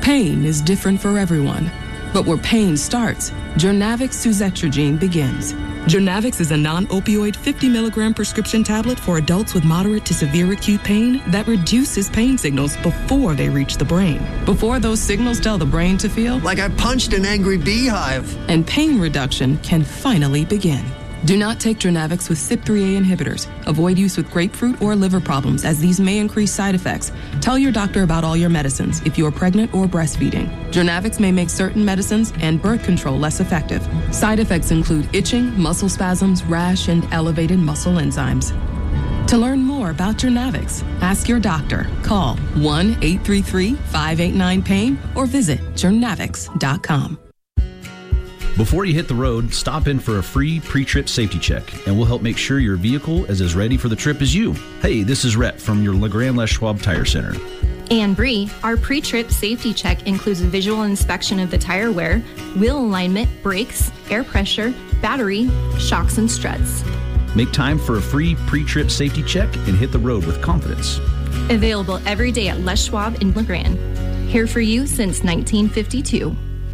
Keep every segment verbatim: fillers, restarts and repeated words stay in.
Pain is different for everyone, but where pain starts, Journavx Suzetrigine begins. Journavx is a non-opioid fifty milligram prescription tablet for adults with moderate to severe acute pain that reduces pain signals before they reach the brain. Before those signals tell the brain to feel like I punched an angry beehive. And pain reduction can finally begin. Do not take Journavx with C Y P three A inhibitors. Avoid use with grapefruit or liver problems, as these may increase side effects. Tell your doctor about all your medicines if you are pregnant or breastfeeding. Journavx may make certain medicines and birth control less effective. Side effects include itching, muscle spasms, rash, and elevated muscle enzymes. To learn more about Journavx, ask your doctor. Call one eight three three, five eight nine, pain or visit journavx dot com. Before you hit the road, stop in for a free pre-trip safety check, and we'll help make sure your vehicle is as ready for the trip as you. Hey, this is Rhett from your LeGrand Les Schwab Tire Center. And Bree, our pre-trip safety check includes a visual inspection of the tire wear, wheel alignment, brakes, air pressure, battery, shocks, and struts. Make time for a free pre-trip safety check and hit the road with confidence. Available every day at Les Schwab in LeGrand. Here for you since nineteen fifty-two.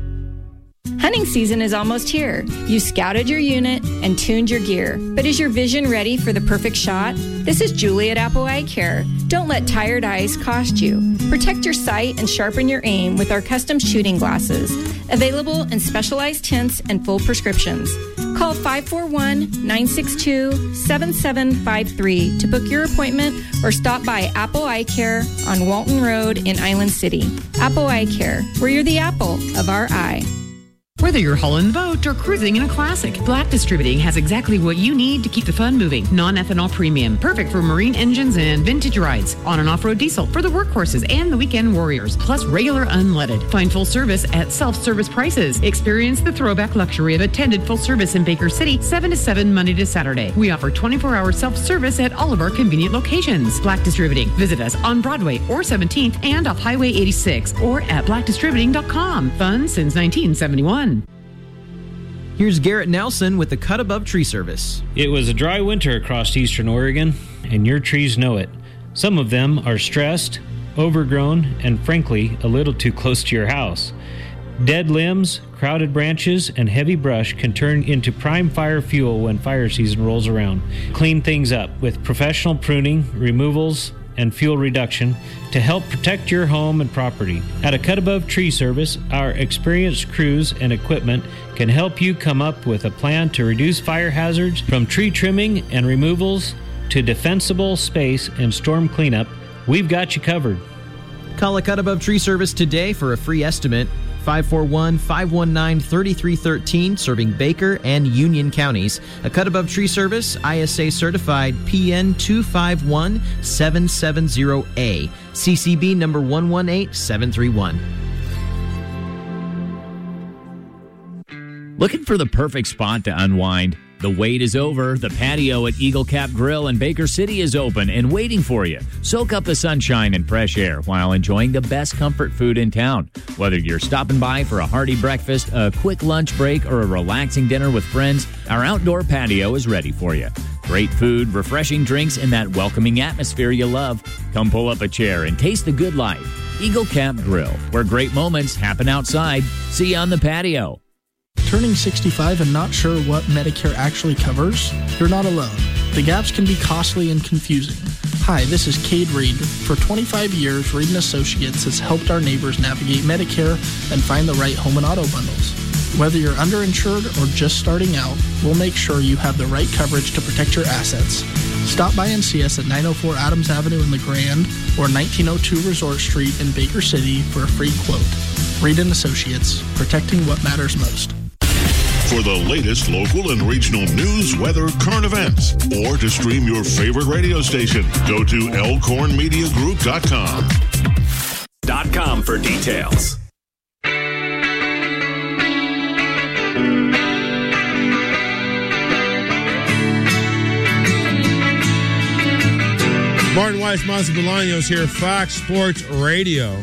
Hunting season is almost here. You scouted your unit and tuned your gear, but is your vision ready for the perfect shot? This is Julie at Apple Eye Care. Don't let tired eyes cost you. Protect your sight and sharpen your aim with our custom shooting glasses, available in specialized tints and full prescriptions. Call five four one, nine six two, seven seven five three to book your appointment or stop by Apple Eye Care on Walton Road in Island City. Apple Eye Care, where you're the apple of our eye. Whether you're hauling the boat or cruising in a classic, Black Distributing has exactly what you need to keep the fun moving. Non-ethanol premium, perfect for marine engines and vintage rides. On and off-road diesel for the workhorses and the weekend warriors, plus regular unleaded. Find full service at self-service prices. Experience the throwback luxury of attended full service in Baker City, seven to seven Monday to Saturday. We offer twenty-four hour self-service at all of our convenient locations. Black Distributing. Visit us on Broadway or seventeenth and off Highway eighty-six or at black distributing dot com. Fun since nineteen seventy-one. Here's Garrett Nelson with the Cut Above Tree Service. It was a dry winter across eastern Oregon, and your trees know it. Some of them are stressed, overgrown, and frankly, a little too close to your house. Dead limbs, crowded branches, and heavy brush can turn into prime fire fuel when fire season rolls around. Clean things up with professional pruning, removals, and fuel reduction to help protect your home and property. At a Cut Above Tree Service, our experienced crews and equipment can help you come up with a plan to reduce fire hazards, from tree trimming and removals to defensible space and storm cleanup. We've got you covered. Call a Cut Above Tree Service today for a free estimate. five four one, five one nine, three three one three, serving Baker and Union counties. A Cut Above Tree Service, I S A certified, P N two five one seven seven zero A, C C B number one one eight seven three one. Looking for the perfect spot to unwind? The wait is over. The patio at Eagle Cap Grill in Baker City is open and waiting for you. Soak up the sunshine and fresh air while enjoying the best comfort food in town. Whether you're stopping by for a hearty breakfast, a quick lunch break, or a relaxing dinner with friends, our outdoor patio is ready for you. Great food, refreshing drinks, and that welcoming atmosphere you love. Come pull up a chair and taste the good life. Eagle Cap Grill, where great moments happen outside. See you on the patio. Turning sixty-five and not sure what Medicare actually covers? You're not alone. The gaps can be costly and confusing. Hi, this is Cade Reed. For twenty-five years, Reed and Associates has helped our neighbors navigate Medicare and find the right home and auto bundles. Whether you're underinsured or just starting out, we'll make sure you have the right coverage to protect your assets. Stop by and see us at nine oh four Adams Avenue in LeGrand or nineteen oh two Resort Street in Baker City for a free quote. Reed and Associates, protecting what matters most. For the latest local and regional news, weather, current events, or to stream your favorite radio station, go to elkhorn media group dot com. Dot com for details. Martin Weiss, Monza Bolaños here, Fox Sports Radio.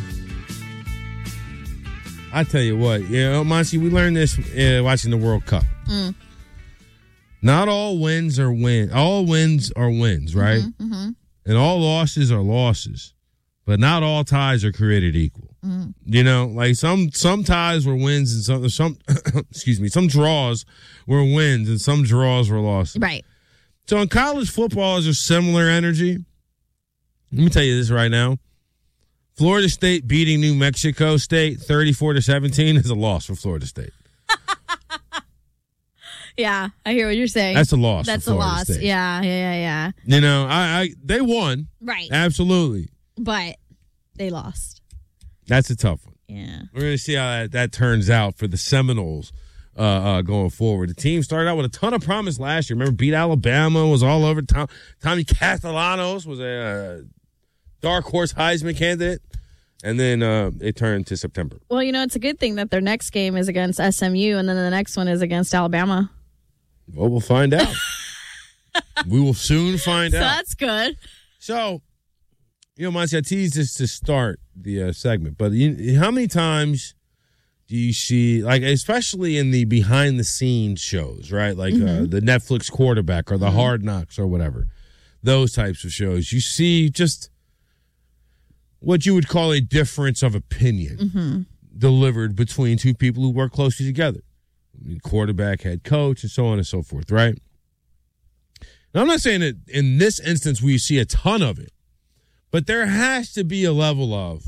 I tell you what, you know, Monty, we learned this uh, watching the World Cup. Mm. Not all wins are wins. All wins are wins, right? Mm-hmm, mm-hmm. And all losses are losses. But not all ties are created equal. Mm. You know, like some some ties were wins and some some excuse me, some draws were wins and some draws were losses. Right. So in college football is a similar energy. Let me tell you this right now. Florida State beating New Mexico State thirty-four to seventeen is a loss for Florida State. Yeah, I hear what you're saying. That's a loss. That's for a Florida loss. State. Yeah, yeah, yeah, yeah. You know, I, I they won. Right. Absolutely. But they lost. That's a tough one. Yeah. We're going to see how that, that turns out for the Seminoles uh, uh, going forward. The team started out with a ton of promise last year. Remember, beat Alabama, was all over. Tom, Tommy Castellanos was a uh, dark horse Heisman candidate. And then uh, it turned to September. Well, you know, it's a good thing that their next game is against S M U, and then the next one is against Alabama. Well, we'll find out. We will soon find so out. That's good. So, you know, Monty, I teased this to start the uh, segment, but you, how many times do you see, like, especially in the behind-the-scenes shows, right? Like mm-hmm. uh, the Netflix Quarterback or the mm-hmm. Hard Knocks or whatever, those types of shows, you see just what you would call a difference of opinion mm-hmm. delivered between two people who work closely together. I mean, quarterback, head coach, and so on and so forth, right? Now, I'm not saying that in this instance we see a ton of it, but there has to be a level of,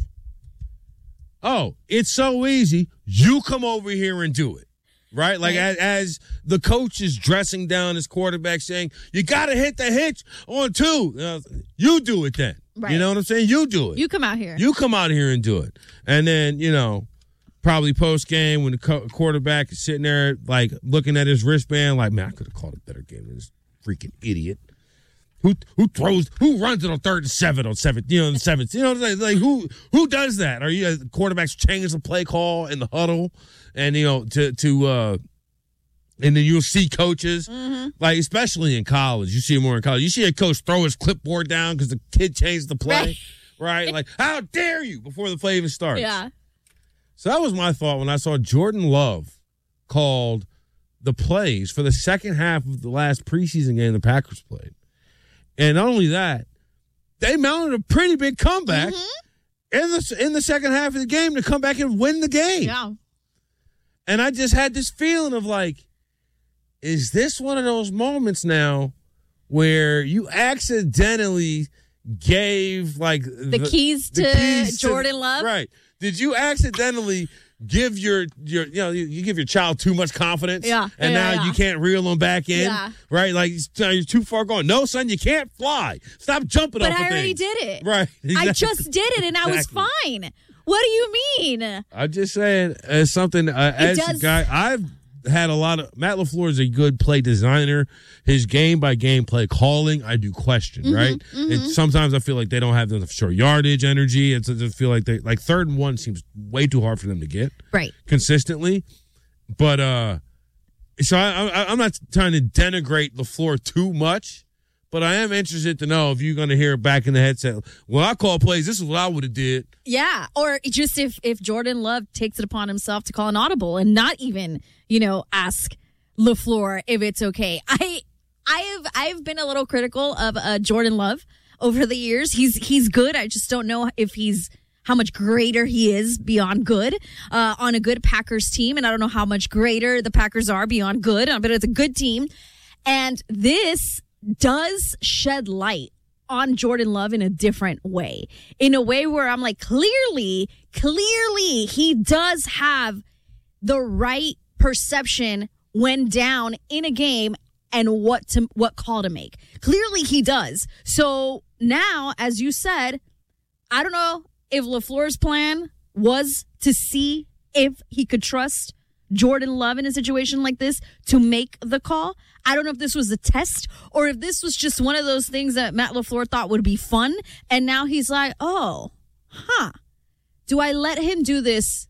oh, it's so easy, you come over here and do it, right? Like right. As, as the coach is dressing down his quarterback saying, you got to hit the hitch on two. Uh, you do it then. Right. You know what I'm saying? You do it. You come out here. You come out here and do it. And then, you know, probably post-game when the co- quarterback is sitting there, like, looking at his wristband, like, man, I could have called a better game than this freaking idiot. Who who throws, who runs it on third and seven on seventh, you know, on the seventh. You know, like, like who who does that? Are you, uh, quarterbacks change the play call in the huddle and, you know, to, to uh, and then you'll see coaches, mm-hmm. like, especially in college, you see it more in college. You see a coach throw his clipboard down because the kid changed the play, right? right? Like, how dare you before the play even starts? Yeah. So that was my thought when I saw Jordan Love called the plays for the second half of the last preseason game the Packers played. And not only that, they mounted a pretty big comeback mm-hmm. in the in the second half of the game to come back and win the game. Yeah. And I just had this feeling of like, is this one of those moments now where you accidentally gave like the, the keys to the keys Jordan to, Love? Right. Did you accidentally give your, your you know, you, you give your child too much confidence? Yeah. And yeah, now yeah. you can't reel them back in? Yeah. Right? Like, you're too far gone. No, son, you can't fly. Stop jumping but off I the already thing. did it. Right. Exactly. I just did it, and I exactly. was fine. What do you mean? I'm just saying, as something, uh, as does- a guy, I've had a lot of, Matt LaFleur is a good play designer. His game-by-game play calling, I do question, mm-hmm, right? Mm-hmm. And sometimes I feel like they don't have enough short yardage energy. It's, I feel like they, like third and one seems way too hard for them to get. Right. Consistently. But, uh, so I, I, I'm not trying to denigrate LaFleur too much, but I am interested to know if you're going to hear back in the headset, well, I call plays, this is what I would have did. Yeah, or just if, if Jordan Love takes it upon himself to call an audible and not even, you know, ask LaFleur if it's okay. I I have I've been a little critical of uh, Jordan Love over the years. He's he's good. I just don't know if he's how much greater he is beyond good uh, on a good Packers team, and I don't know how much greater the Packers are beyond good, but it's a good team. And this does shed light on Jordan Love in a different way, in a way where I'm like, clearly, clearly he does have the right perception when down in a game and what to what call to make. Clearly he does. So now, as you said, I don't know if LaFleur's plan was to see if he could trust Jordan Love in a situation like this to make the call. I don't know if this was a test or if this was just one of those things that Matt LaFleur thought would be fun. And now he's like, oh, huh. Do I let him do this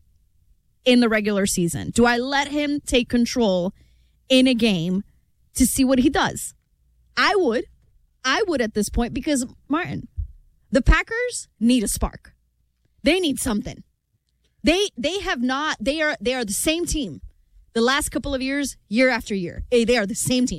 in the regular season? Do I let him take control in a game to see what he does? I would. I would at this point because, Martin, the Packers need a spark. They need something. They they have not, they are they are the same team. The last couple of years, year after year, they are the same team.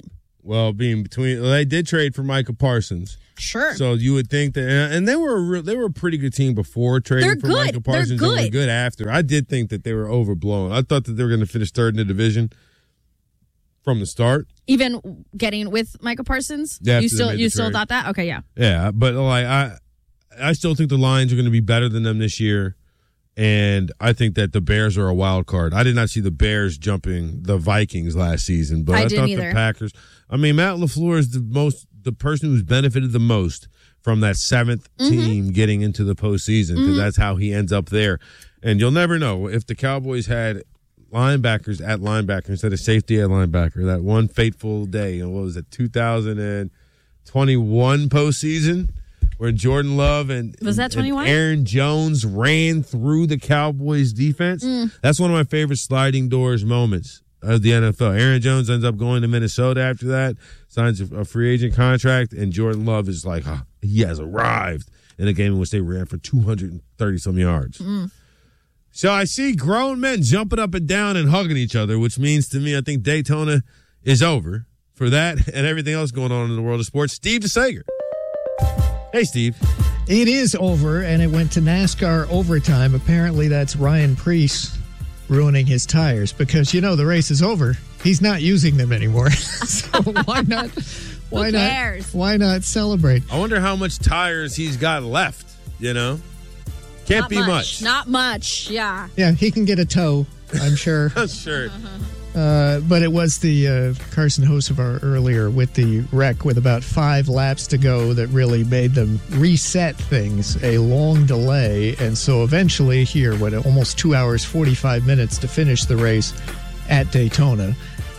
Well, being between, well, they did trade for Micah Parsons. Sure. So you would think that, and they were a real, they were a pretty good team before trading They're for good. Micah Parsons. They're good. And were good after. I did think that they were overblown. I thought that they were going to finish third in the division from the start. Even getting with Micah Parsons, Yeah, you after they still made you the still trade. thought that? Okay, yeah. Yeah, but like I, I still think the Lions are going to be better than them this year, and I think that the Bears are a wild card. I did not see the Bears jumping the Vikings last season, but I I, didn't thought either. the Packers. I mean, Matt LaFleur is the most the person who's benefited the most from that seventh Mm-hmm. team getting into the postseason because that's how he ends up there. And you'll never know if the Cowboys had linebackers at linebacker instead of safety at linebacker. That one fateful day, and what was it, two thousand twenty-one postseason, where Jordan Love and, Was that and twenty-one? Aaron Jones ran through the Cowboys defense. Mm. That's one of my favorite sliding doors moments of the N F L. Aaron Jones ends up going to Minnesota after that, signs a, a free agent contract, and Jordan Love is like, oh, he has arrived in a game in which they ran for two hundred thirty some yards. Mm. So I see grown men jumping up and down and hugging each other, which means to me I think Daytona is over for that and everything else going on in the world of sports. Steve DeSager. Hey, Steve. It is over, and it went to NASCAR overtime. Apparently, that's Ryan Preece ruining his tires because, you know, the race is over. He's not using them anymore. So why not? Why Who not? cares? Why not celebrate? I wonder how much tires he's got left, you know? Can't Not be much. Not much. Yeah. Yeah, he can get a tow, I'm sure. Sure. Uh, but it was the uh, Carson Hocevar earlier with the wreck with about five laps to go that really made them reset things, a long delay. And so eventually here, what, almost two hours, forty-five minutes to finish the race at Daytona.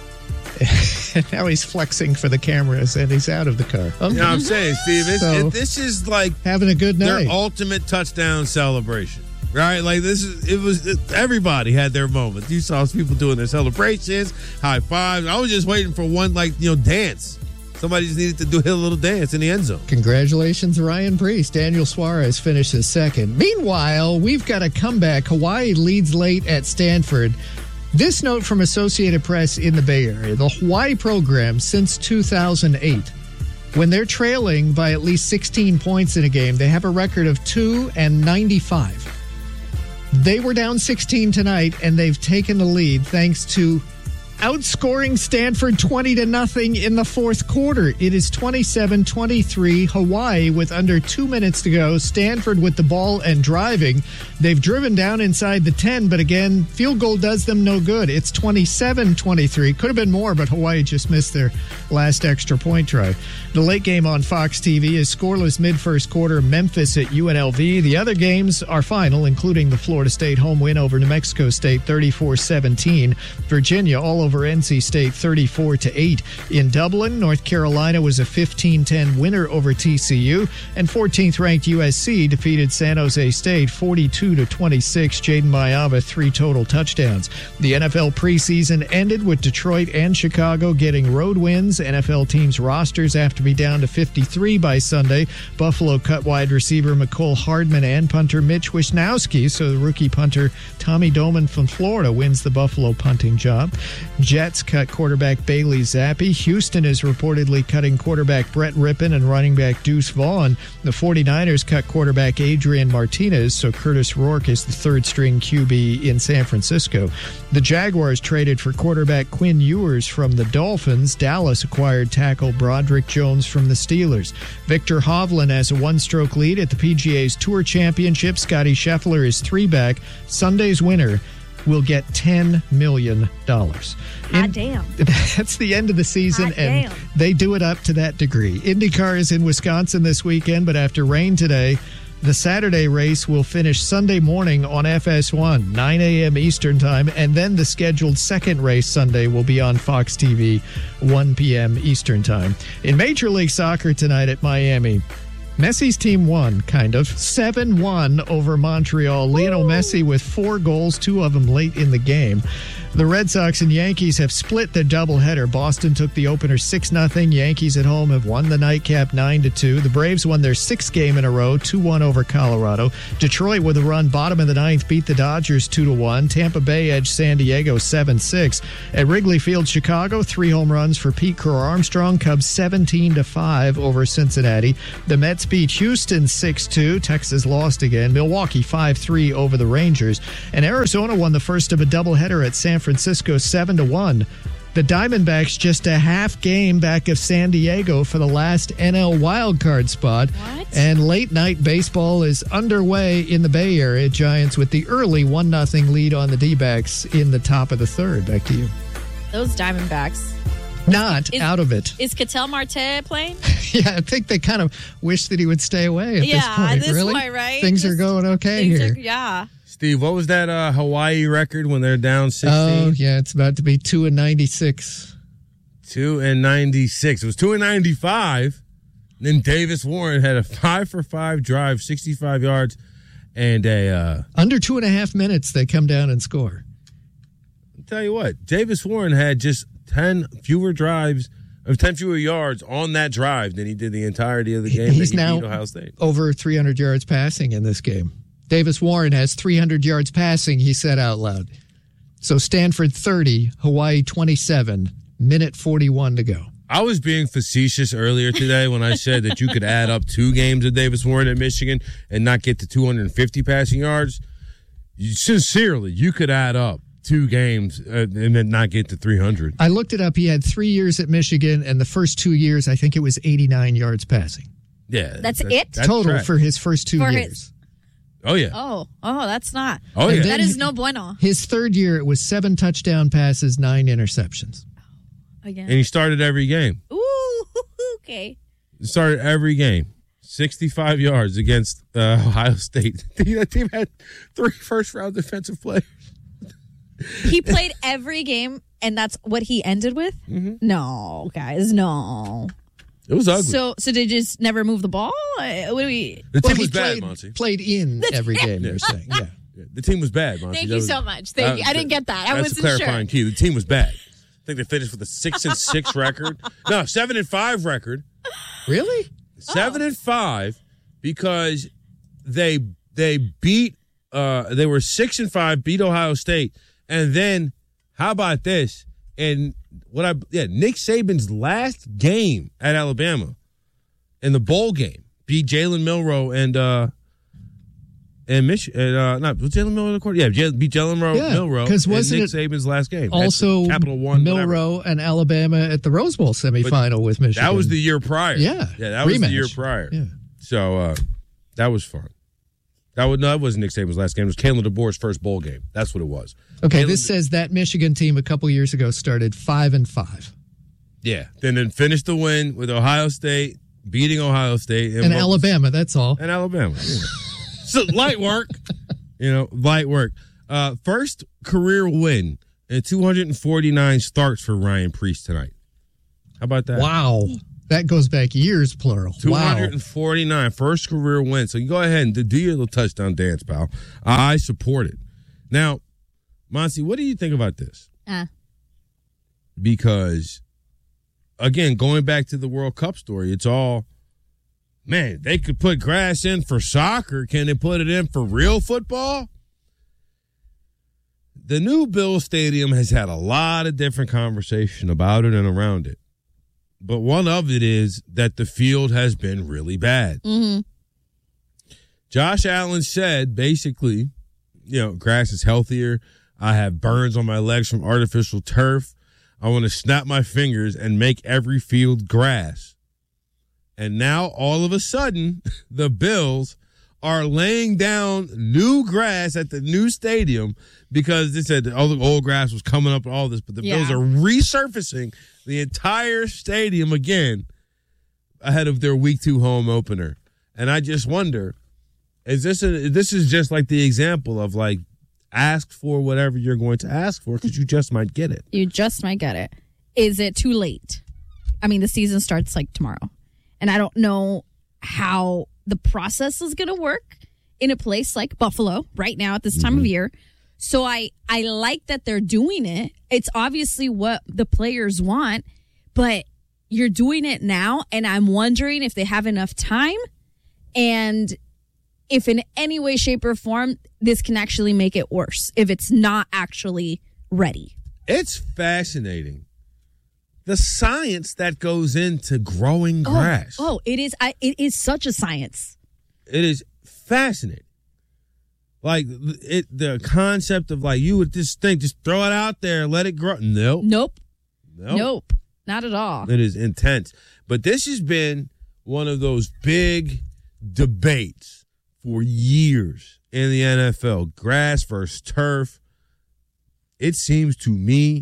And now he's flexing for the cameras and he's out of the car. You know what I'm saying, Steve? It's, So, it, this is like having a good night. their ultimate touchdown celebration. Right, like this is it was it, everybody had their moment. You saw people doing their celebrations, high fives. I was just waiting for one, like you know, dance. Somebody just needed to do a little dance in the end zone. Congratulations, Ryan Preece. Daniel Suarez finishes second. Meanwhile, we've got a comeback. Hawaii leads late at Stanford. This note from Associated Press in the Bay Area. The Hawaii program since two thousand eight. When they're trailing by at least sixteen points in a game, they have a record of two and ninety-five. They were down sixteen tonight, and they've taken the lead thanks to outscoring Stanford twenty to nothing in the fourth quarter. It is twenty-seven twenty-three Hawaii with under two minutes to go. Stanford with the ball and driving. They've driven down inside the ten, but again, field goal does them no good. It's twenty-seven twenty-three. Could have been more, but Hawaii just missed their last extra point try. The late game on Fox T V is scoreless mid-first quarter, Memphis at U N L V. The other games are final, including the Florida State home win over New Mexico State, thirty-four seventeen. Virginia all over N C State, thirty-four to eight. In Dublin, North Carolina was a fifteen ten winner over T C U, and fourteenth ranked U S C defeated San Jose State, forty-two to twenty-six. Jaden Mayava, three total touchdowns. The N F L preseason ended with Detroit and Chicago getting road wins. N F L teams' rosters have to be down to fifty-three by Sunday. Buffalo cut wide receiver McCole Hardman and punter Mitch Wisnowski, so the rookie punter Tommy Doman from Florida wins the Buffalo punting job. Jets cut quarterback Bailey Zappi. Houston is reportedly cutting quarterback Brett Rippon and running back Deuce Vaughn. The 49ers cut quarterback Adrian Martinez, so Curtis Rourke is the third-string Q B in San Francisco. The Jaguars traded for quarterback Quinn Ewers from the Dolphins. Dallas acquired tackle Broderick Jones from the Steelers. Victor Hovland has a one-stroke lead at the P G A's Tour Championship. Scotty Scheffler is three back. Sunday's winner will get ten million dollars. Hot damn. That's the end of the season, Hot and damn. they do it up to that degree. IndyCar is in Wisconsin this weekend, but after rain today, the Saturday race will finish Sunday morning on F S one, nine a.m. Eastern Time, and then the scheduled second race Sunday will be on Fox T V, one p.m. Eastern Time. In Major League Soccer tonight at Miami, Messi's team won, kind of. seven one over Montreal. Lionel Messi with four goals, two of them late in the game. The Red Sox and Yankees have split the doubleheader. Boston took the opener six nothing. Yankees at home have won the nightcap nine to two. The Braves won their sixth game in a row, two one over Colorado. Detroit with a run bottom of the ninth beat the Dodgers two to one. Tampa Bay edged San Diego seven six. At Wrigley Field, Chicago, three home runs for Pete Crow Armstrong. Cubs seventeen to five over Cincinnati. The Mets beat Houston six two. Texas lost again. Milwaukee five three over the Rangers. And Arizona won the first of a doubleheader at San Francisco seven to one. The Diamondbacks just a half game back of San Diego for the last N L wildcard spot. What? And late night baseball is underway in the Bay Area. Giants with the early one nothing lead on the D-backs in the top of the third. Back to you. Those Diamondbacks. Not Is- out of it. Is Ketel Marte playing? Yeah, I think they kind of wish that he would stay away at Yeah, this point. at this really? point, right? Things are Just- going okay Things here. are- yeah. Steve, what was that uh, Hawaii record when they're down sixteen? Oh, yeah, it's about to be two and ninety-six. Two and ninety-six. It was two and ninety-five. Then Davis Warren had a five for five drive, sixty-five yards, and a. Uh, Under two and a half minutes, they come down and score. I'll tell you what, Davis Warren had just ten fewer drives, or ten fewer yards on that drive than he did the entirety of the game. He's that he now beat Ohio State. over three hundred yards passing in this game. Davis Warren has three hundred yards passing, he said out loud. So Stanford thirty, Hawaii twenty-seven, minute forty-one to go. I was being facetious earlier today when I said that you could add up two games of Davis Warren at Michigan and not get to two hundred fifty passing yards. You, sincerely, you could add up two games uh, and then not get to three hundred. I looked it up. He had three years at Michigan, and the first two years, I think it was eighty-nine yards passing. Yeah. That's it? Total correct. for his first two For years. his- Oh, yeah. Oh, oh, that's not. Oh, yeah. That is no bueno. His third year, it was seven touchdown passes, nine interceptions. Again. And he started every game. Ooh, okay. He started every game. sixty-five yards against uh, Ohio State. That team had three first-round defensive players. He played every game, and that's what he ended with? Mm-hmm. No, guys, no. It was ugly. So, so they just never move the ball? Uh, What do we? the team Well, was he bad, played, Monty. played in every game, you're saying. Yeah. Yeah, the team was bad, Monty. Thank That you was- so much. Thank that- you. I didn't get that. I That's wasn't a clarifying sure. key. The team was bad. I think they finished with a six and six record. No, seven and five record. Really? Seven and five because they they beat. Uh, they were six and five, beat Ohio State, and then how about this? And what I yeah, Nick Saban's last game at Alabama in the bowl game beat Jalen Milroe and uh and Mich and uh not was Jalen Milroe the quarter? Yeah, J- beat Jalen Milroe. Yeah, Milroe 'cause and wasn't Nick it Saban's last game. Also, That's Capital One whatever. Milroe and Alabama at the Rose Bowl semifinal with Michigan. That was the year prior. Yeah, yeah, that was the rematch. year prior. Yeah. So uh, that was fun. That was no, that wasn't Nick Saban's last game. It was Kalen DeBoer's first bowl game. That's what it was. Okay, Kalen- this says that Michigan team a couple years ago started five and five. Yeah, then then finished the win with Ohio State beating Ohio State And what- Alabama, that's all. and Alabama. Yeah. So light work, you know, light work. Uh, first career win and two hundred forty-nine starts for Ryan Priest tonight. How about that? Wow. That goes back years, plural. Wow. two forty-nine, first career win. So you go ahead and do- do your little touchdown dance, pal. I support it. Now, Monty, what do you think about this? Uh, Because, again, going back to the World Cup story, it's all, man, they could put grass in for soccer. Can they put it in for real football? The new Bill Stadium has had a lot of different conversation about it and around it. But one of it is that the field has been really bad. mm-hmm. Josh Allen said, basically, you know, grass is healthier. I have burns on my legs from artificial turf. I want to snap my fingers and make every field grass. And now, all of a sudden, the Bills are laying down new grass at the new stadium because they said all the old grass was coming up and all this, but the Yeah. Bills are resurfacing the entire stadium again ahead of their week two home opener. And I just wonder, is this a, this is just like the example of like ask for whatever you're going to ask for because you just might get it. You just might get it. Is it too late? I mean, the season starts like tomorrow. And I don't know how the process is going to work in a place like Buffalo right now at this time Mm-hmm. of year. So I, I like that they're doing it. It's obviously what the players want, but you're doing it now, and I'm wondering if they have enough time and if in any way, shape, or form this can actually make it worse if it's not actually ready. It's fascinating. The science that goes into growing grass. Oh, oh it is I, it is such a science. It is fascinating. Like it, the concept of like you would just think, just throw it out there, let it grow. Nope. Nope. Nope. Nope. Not at all. It is intense. But this has been one of those big debates for years in the N F L. Grass versus turf. It seems to me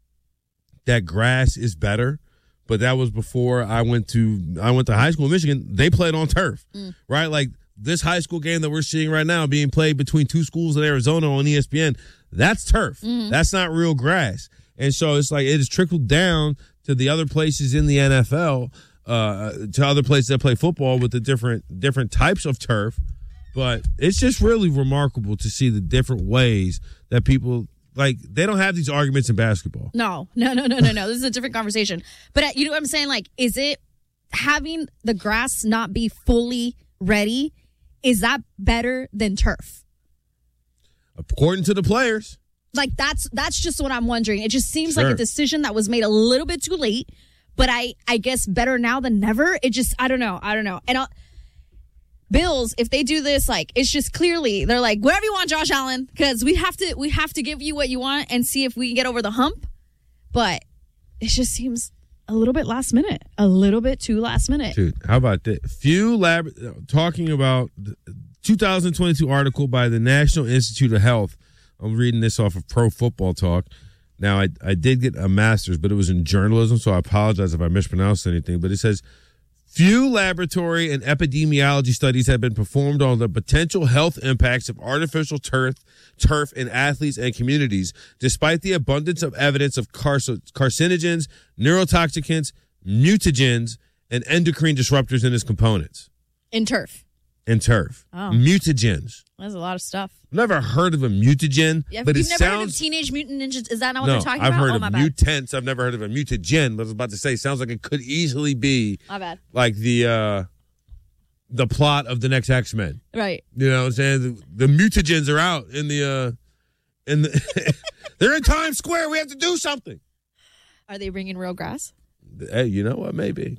that grass is better, but that was before I went to I went to high school in Michigan. They played on turf, Mm. right? Like this high school game that we're seeing right now being played between two schools in Arizona on E S P N, that's turf. Mhm. That's not real grass. And so it's like it has trickled down to the other places in the N F L, uh, to other places that play football with the different different types of turf. But it's just really remarkable to see the different ways that people, like, they don't have these arguments in basketball. No, no, no, no, no, no. This is a different conversation. But uh, you know what I'm saying? Like, is it having the grass not be fully ready? Is that better than turf? According to the players. Like, that's that's just what I'm wondering. It just seems like Sure. a decision that was made a little bit too late. But I, I guess better now than never. It just, I don't know. I don't know. And I'll, Bills, if they do this, like, it's just clearly, they're like, whatever you want, Josh Allen, because we have to, we have to give you what you want and see if we can get over the hump. But it just seems a little bit last minute, a little bit too last minute. Dude, how about that? Few lab talking about the two thousand twenty-two article by the National Institute of Health. I'm reading this off of Pro Football Talk. Now, I, I did get a master's, but it was in journalism, so I apologize if I mispronounced anything. But it says, few laboratory and epidemiology studies have been performed on the potential health impacts of artificial turf, turf in athletes and communities, despite the abundance of evidence of carc- carcinogens, neurotoxicants, mutagens, and endocrine disruptors in its components. In turf. In turf. Oh. Mutagens. That's a lot of stuff. I've never heard of a mutagen, Yeah, but you've it never heard of sounds... Teenage Mutant Ninjas? Is that not what No, they're talking I've about? heard oh, of my bad. mutants. I've never heard of a mutagen, but I was about to say, sounds like it could easily be My bad. like the uh, the plot of the next X-Men. Right. You know what I'm saying? The, the mutagens are out in the... Uh, in the they're in Times Square. We have to do something. Are they bringing real grass? Hey, you know what? Maybe.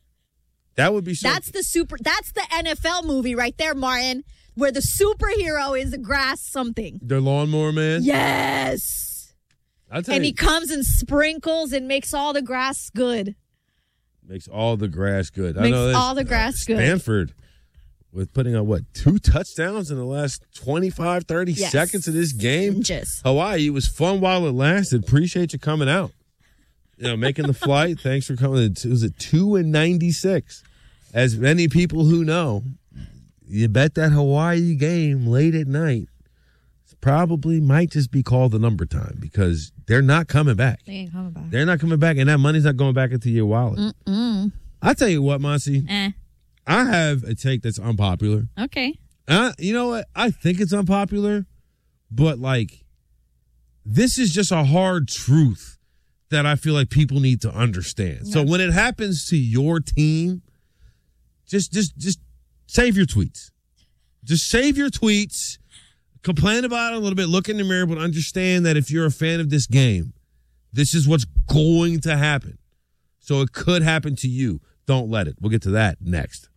That would be something. That's the super. That's the N F L movie right there, Martin, where the superhero is the grass something. The lawnmower man? Yes. I'll tell And you, he comes and sprinkles and makes all the grass good. makes all the grass good. I Makes know that, all the grass good. Stanford with putting on, what, two touchdowns in the last twenty-five, thirty Yes. seconds of this game? Just. Hawaii, it was fun while it lasted. Appreciate you coming out. You know, making the flight. Thanks for coming. It was at two and ninety-six. As many people who know, you bet that Hawaii game late at night probably might just be called the number time because they're not coming back. They ain't coming back. They're not coming back, and that money's not going back into your wallet. Mm-mm. I tell you what, Monty, Eh. I have a take that's unpopular. Okay. Uh, you know what? I think it's unpopular, but like, this is just a hard truth that I feel like people need to understand. So when it happens to your team, just just just save your tweets. Just save your tweets. Complain about it a little bit. Look in the mirror, but understand that if you're a fan of this game, this is what's going to happen. So it could happen to you. Don't let it. We'll get to that next.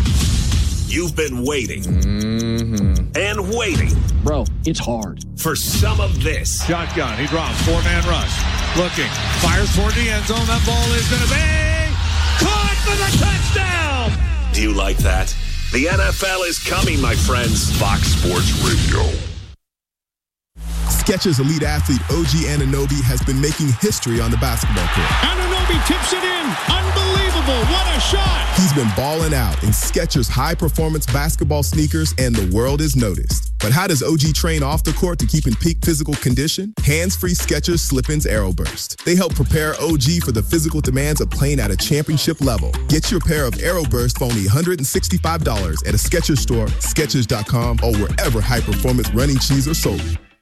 You've been waiting mm-hmm. and waiting. Bro, it's hard. For some of this. Shotgun. He drops. Four-man rush. Looking. Fires toward the end zone. That ball is going to be caught for the touchdown. Do you like that? The N F L is coming, my friends. Fox Sports Radio. Skechers elite athlete O G Anunoby has been making history on the basketball court. Anunoby tips it in. Unbelievable. What a shot. He's been balling out in Skechers high-performance basketball sneakers, and the world is noticed. But how does O G train off the court to keep in peak physical condition? Hands-free Skechers Slip-ins AeroBurst. They help prepare O G for the physical demands of playing at a championship level. Get your pair of AeroBurst for only one hundred sixty-five dollars at a Skechers store, Skechers dot com, or wherever high-performance running shoes are sold.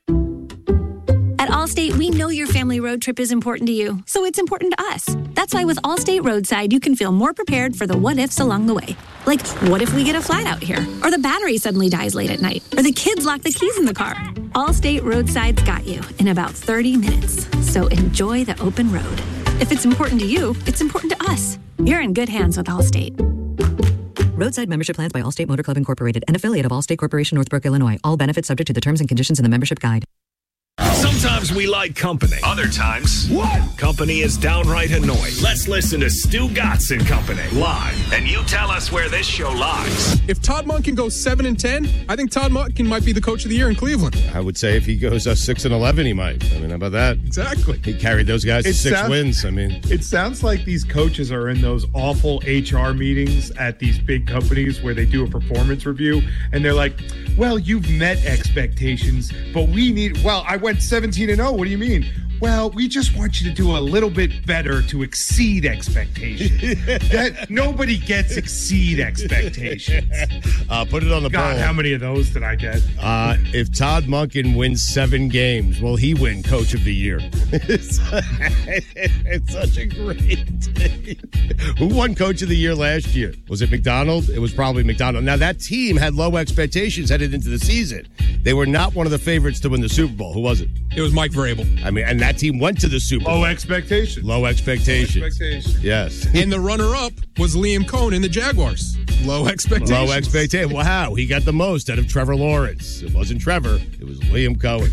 At Allstate, we know your family road trip is important to you, so it's important to us. That's why with Allstate Roadside, you can feel more prepared for the what-ifs along the way. Like, what if we get a flat out here? Or the battery suddenly dies late at night? Or the kids lock the keys in the car? Allstate Roadside's got you in about thirty minutes. So enjoy the open road. If it's important to you, it's important to us. You're in good hands with Allstate. Roadside membership plans by Allstate Motor Club Incorporated, an affiliate of Allstate Corporation, Northbrook, Illinois. All benefits subject to the terms and conditions in the membership guide. Sometimes we like company. Other times, what? Company is downright annoying. Let's listen to Stu Gatz and Company live, and you tell us where this show lies. If Todd Monken goes seven and ten, I think Todd Monken might be the coach of the year in Cleveland. I would say if he goes uh, six and eleven, he might. I mean, how about that? Exactly. He carried those guys to It six sounds- wins. I mean, It sounds like these coaches are in those awful H R meetings at these big companies where they do a performance review, and they're like, well, you've met expectations, but we need, well, I went seventeen and oh. What do you mean? Well, we just want you to do a little bit better to exceed expectations. That nobody gets exceed expectations. uh, put it on the God, poll. how many of those did I get? Uh, if Todd Monken wins seven games, will he win Coach of the Year? it's, it's such a great thing. Who won Coach of the Year last year? Was it McDonald? It was probably McDonald. Now, that team had low expectations headed into the season. They were not one of the favorites to win the Super Bowl. Who was it? It was Mike Vrabel. I mean, and that team went to the Super Bowl. Low expectations. Low expectations. Low expectations. Yes. And the runner-up was Liam Cohn in the Jaguars. Low expectations. Low expectations. Wow, he got the most out of Trevor Lawrence. It wasn't Trevor. It was Liam Cohen.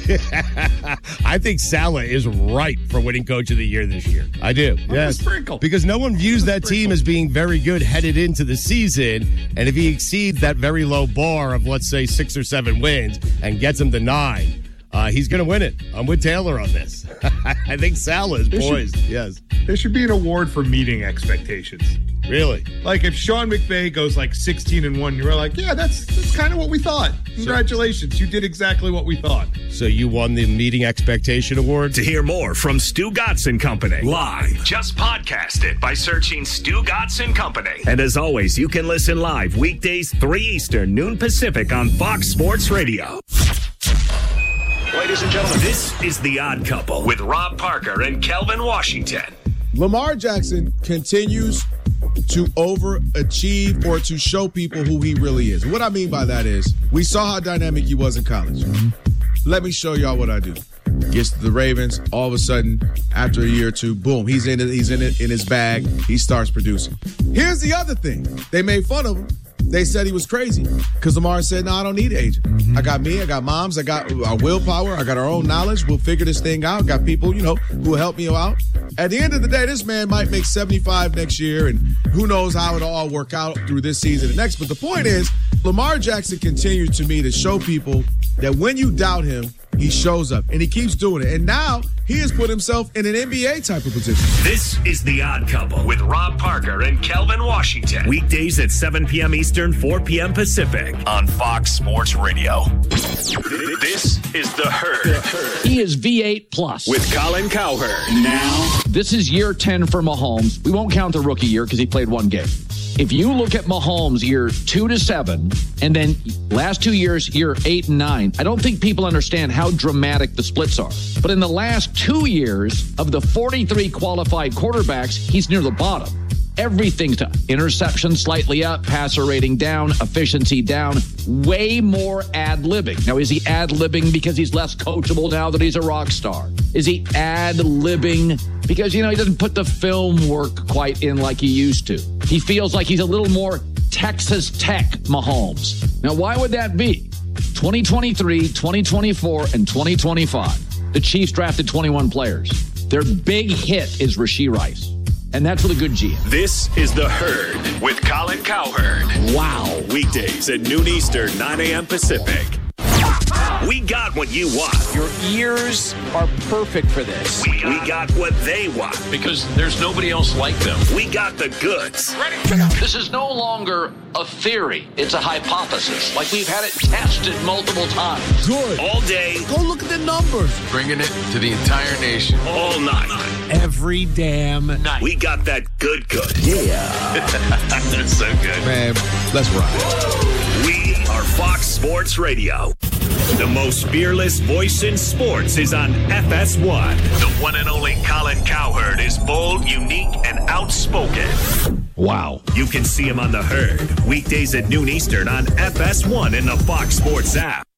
I think Saleh is right for winning Coach of the Year this year. I do. Yes. Sprinkle. Because no one views that team as being very good headed into the season. And if he exceeds that very low bar of, let's say, six or seven wins and gets them to nine, Uh, he's going to win it. I'm with Taylor on this. I think Saleh is There should- poised. Yes. There should be an award for meeting expectations. Really? Like if Sean McVay goes like sixteen and one, you're like, yeah, that's that's kind of what we thought. Congratulations, you did exactly what we thought. So you won the Meeting Expectation Award? To hear more from Stu Gatz and Company live, just podcast it by searching Stu Gatz and Company. And as always, you can listen live weekdays three Eastern, noon Pacific on Fox Sports Radio. Ladies and gentlemen, this is The Odd Couple with Rob Parker and Kelvin Washington. Lamar Jackson continues to overachieve or to show people who he really is. What I mean by that is, we saw how dynamic he was in college. Let me show y'all what I do. Gets to the Ravens, all of a sudden, after a year or two, boom, he's in it, he's in it in his bag. He starts producing. Here's the other thing. They made fun of him. They said he was crazy because Lamar said, no, I don't need an agent. Mm-hmm. I got me, I got moms, I got our willpower, I got our own knowledge. We'll figure this thing out. Got people, you know, who will help me out. At the end of the day, this man might make seventy-five next year, and who knows how it'll all work out through this season and next. But the point is, Lamar Jackson continues to me to show people that when you doubt him, he shows up, and he keeps doing it. And now he has put himself in an N B A type of position. This is The Odd Couple with Rob Parker and Kelvin Washington. Weekdays at seven p.m. Eastern, four p.m. Pacific on Fox Sports Radio. This is The Herd. He is V eight plus. With Colin Cowherd. Now, this is year ten for Mahomes. We won't count the rookie year because he played one game. If you look at Mahomes year two to seven, and then last two years, year eight and nine, I don't think people understand how dramatic the splits are. But in the last two years of the forty-three qualified quarterbacks, he's near the bottom. Everything's to interception slightly up, passer rating down, efficiency down, way more ad-libbing. Now, is he ad-libbing because he's less coachable now that he's a rock star? Is he ad-libbing because, you know, he doesn't put the film work quite in like he used to? He feels like he's a little more Texas Tech Mahomes. Now, why would that be? twenty twenty-three, twenty twenty-four, and twenty twenty-five. The Chiefs drafted twenty-one players. Their big hit is Rashee Rice. And that's with a good G M. This is The Herd with Colin Cowherd. Wow. Weekdays at noon Eastern, nine a.m. Pacific. Weekdays got what you want. Your ears are perfect for this. We got, we got what they want. Because there's nobody else like them. We got the goods. Ready? This is no longer a theory. It's a hypothesis. Like we've had it tested multiple times. Good. All day. Go look at the numbers. Bringing it to the entire nation. All night. Every damn night. We got that good good. Yeah. That's so good. Man, let's ride. We are Fox Sports Radio. The most fearless voice in sports is on F S one. The one and only Colin Cowherd is bold, unique, and outspoken. Wow. You can see him on The Herd, weekdays at noon Eastern on F S one in the Fox Sports app.